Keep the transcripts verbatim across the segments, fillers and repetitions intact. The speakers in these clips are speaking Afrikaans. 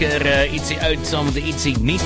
Uh, ietsie oud saam met ietsie niet.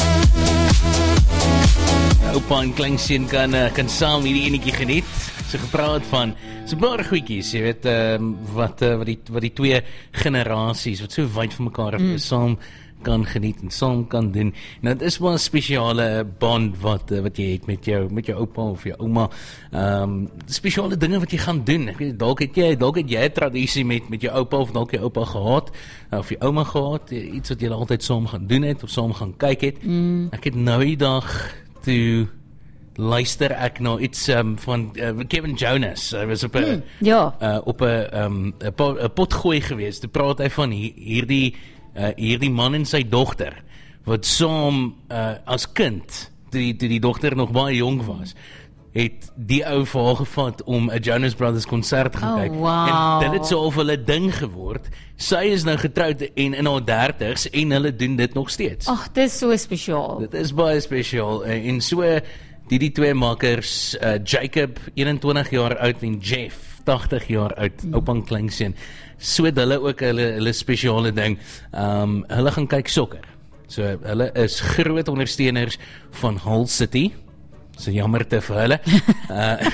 Oupa en kleinseun kan, uh, kan saam hierdie enetjie geniet. So gepraat van so paar goedjies, jy weet, um, wat, uh, wat, die, wat die twee generasies, wat so wyd van mekaar mm. saam kan geniet en saam kan doen. Nou, dit is maar 'n spesiale band wat, uh, wat jy het met jou, met jou oupa of jou ouma. Um, spesiale dinge wat jy gaan doen. Ek weet, dalk het jy, dalk het jy 'n tradisie met, met jou oupa of dalk jou oupa gehad, of jou ouma gehad, iets wat jy altyd saam gaan doen het, of saam gaan kyk het. Mm. Ek het nou die dag toe luister ek na iets um, van uh, Kevin Jonas. Hy was op 'n mm, ja. uh, op 'n um, potgooi geweest. Toe praat hy van hierdie uh, hierdie man en sy dogter wat saam uh, as kind, toe die, toe die dogter nog baie jong was, het die ou vir haar gevat om 'n Jonas Brothers konsert te gaan oh, kyk. Wow. En dit het so of hulle ding geword. Sy is nou getroud en in haar dertigs en hulle doen dit nog steeds. Ag, dit is so spesiaal. Dit is baie spesiaal. En so die die twee makers, uh, Jacob, eenentwintig jaar oud en Jeff, tagtig jaar oud, mm. oupa en kleinseun. So het hulle ook hulle, hulle spesiale ding. Um, hulle gaan kyk sokker. So hulle is groot ondersteuners van Hull City. So jammer te vir hulle. uh,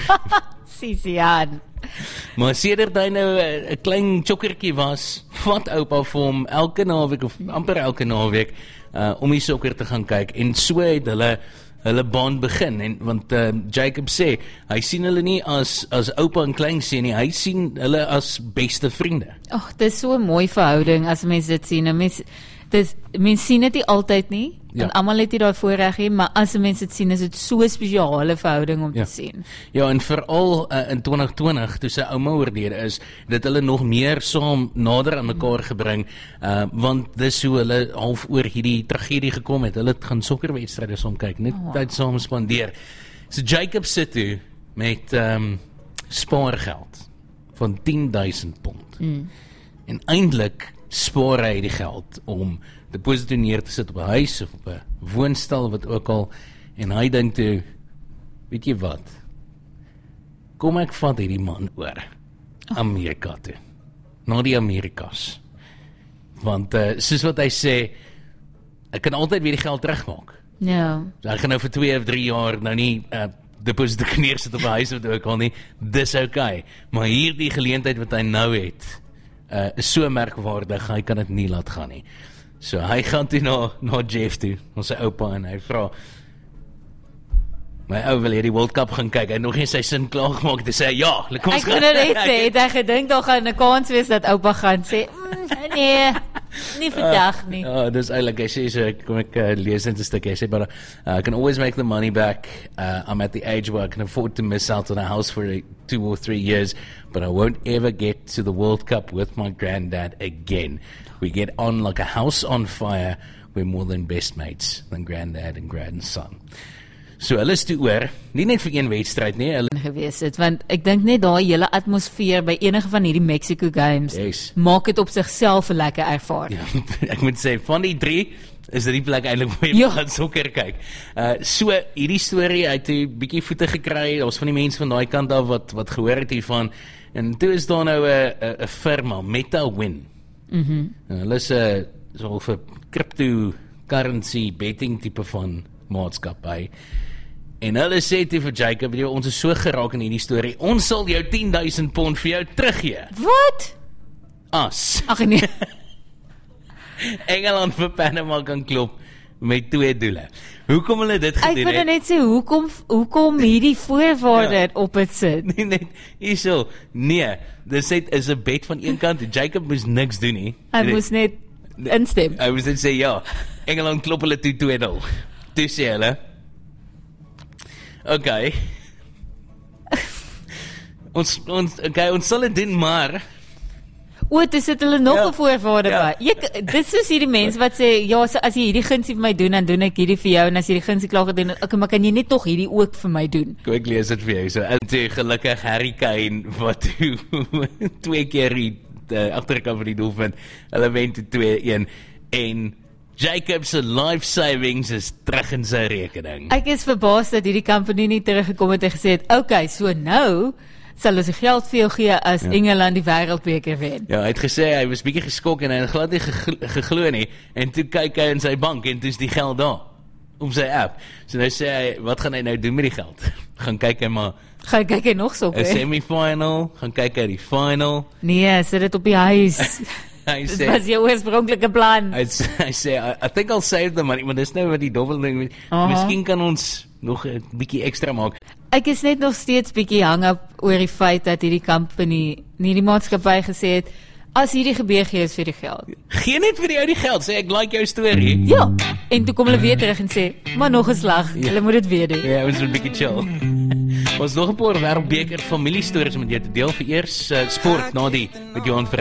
Sisian. Maar sedert hy nou 'n klein chokkertjie was, vat oupa vir hom elke naweek of amper elke naweek uh, om die sokker te gaan kyk. En so het hulle hulle band begin, en want uh, Jacob sê, hy sien hulle nie as as oupa en kleinseun nie, hy sien hulle as beste vriende. Ag, dit is so 'n mooi verhouding as mense dit sien. Mense dis mense sien dit nie altyd nie. Ja. En almal het nie daai voorreg nie, maar as mense dit sien, is dit so 'n spesiale verhouding om ja. te sien. Ja, en veral uh, in twintig twintig, toe sy ouma oorlede is, dit hulle nog meer saam nader aan mekaar gebring, uh, want dis hoe hulle half oor hierdie tragedie gekom het. Hulle het gaan sokkerwedstryde saam kyk, net oh. tyd saam spandeer. So Jacob sit toe met um, spaargeld van tien duisend pond. Mm. En eintlik spaar hy die geld om deposito neer te sit op 'n huis of op 'n woonstel, wat ook al, en hy dink toe, weet jy wat, kom ek vat hierdie man oor Amerika toe, na die Amerikas, want uh, soos wat hy sê, ek kan altyd weer die geld terugmaak. Ja. So ek gaan nou vir twee of drie jaar nou nie uh, deposito neersit op 'n huis of ook al nie, dis okay, maar hier die geleentheid wat hy nou het, uh, is so merkwaardig, hy kan dit nie laat gaan nie. So hy gaan toe na, na Jeff toe, ons sy oupa, en hy vra, my ou wil hierdie World Cup gaan kyk, hy het nog nie sy sin klaar gemaak, te sê, ja, kom ons gaan. Ek kon net sê, het hy gedink, daar gaan 'n kans wees dat oupa gaan sê, mm, nee, nie vandag nie. Ja, uh, uh, dis eintlik, hy sê so, kom ek uh, lees net 'n stuk, hy sê, but uh, I can always make the money back, uh, I'm at the age where I can afford to miss out on a house for a, two or three years, but I won't ever get to the World Cup with my granddad again. We get on like a house on fire, we're more than best mates, than granddad and grandson. So hulle is toe oor, nie net vir een wedstryd nie, hulle gewees het, want ek dink net daai hele atmosfeer by enige van hierdie Mexico games, yes. maak dit op sigself 'n lekker ervaring. Ja, ek moet sê, van die drie, is dit die plek eintlik waar jy ja. gaan sokker kyk. Uh, so, hierdie storie, hy het 'n bietjie voete gekry, daar was van die mense van daai kant af, wat, wat gehoor het hiervan, en toe is daar nou 'n firma, MetaWin. Mm-hmm. Hulle is 'n so 'n cryptocurrency betting tipe van maatskappy. En hulle sê toe vir Jacob, ons is so geraak in hierdie storie, ons sal jou tien duisend pond vir jou teruggee. Wat? As. Ag nee. Engeland vir Panama kan klop met twee doele. Hoekom hulle dit gedoen het? Ek wil net sê, hoekom hoekom hierdie voorwaarde ja. op het sit? Nee, net, hierso, nee, dis net is 'n bet van een kant, Jacob moes niks doen nie. Hy moes net instem. Hy moes net sê, ja, Engeland klop hulle toe twee nul. Toe sê hulle, okay, ons, ons, okay, ons sal dit doen, maar O, dis het hulle nog 'n ja, voorwaarde ja. by. Jy, dit is soos hierdie mense wat sê, ja, so as jy hierdie gunsie vir my doen, dan doen ek hierdie vir jou, en as jy die gunsie klaar gedoen het, okay, maar kan jy net tog hierdie ook vir my doen? Kom ek lees dit vir jou. So, en toe gelukkig Harry Kane, wat twee keer die uh, agterkant van die doel vind, hulle wen toe twee een, en Jacob se life savings is terug in sy rekening. Ek is verbaas dat hierdie company nie teruggekom het en gesê het, okay, so nou sal hulle sy geld vir jou gee as ja. Engeland die wêreldbeker wen. Ja, hy het gesê hy was bietjie geskok en hy het glad nie geglo nie. En toe kyk hy in sy bank en toe is die geld daar op sy app. So nou sê hy, wat gaan hy nou doen met die geld? Gaan kyk hy maar Gaan kyk hy nog so, 'n semi-final, gaan kyk hy die final. Nee, sit dit op die huis. Hy Dit sê was jou oorspronklike plan. Hy sê, hy sê I, I think I'll save the money, maar dis nou wat die dobbel ding. Aha. Miskien kan ons nog 'n bietjie ekstra maak. Ek is net nog steeds bietjie hang up oor die feit dat hierdie company, nie die maatskappy gesê het, as hierdie gebeur gee is vir die geld. Gee net vir die ou die geld, sê ek like jou storie. Ja, en toe kom hulle weer terug en sê, maar nog 'n slag, Ja. hulle moet dit weer doen. Ja, ons is 'n bietjie chill. Ons nog 'n paar wêreldbeker familiestories met jou te deel vir eers uh, sport na die met Johan Ferreira.